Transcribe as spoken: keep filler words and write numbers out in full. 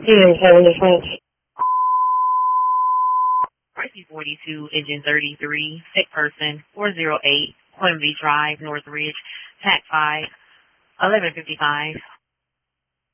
Zero seven defense. R C forty-two, engine thirty-three, sick person, four oh eight, Quimby Drive, Northridge, T A C five, eleven fifty-five.